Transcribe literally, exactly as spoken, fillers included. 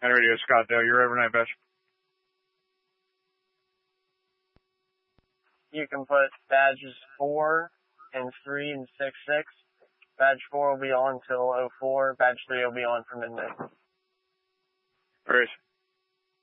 And Radio Scottsdale, your overnight badge. You can put badges four and three and six six. Badge four will be on till oh four. Badge three will be on from midnight. All right.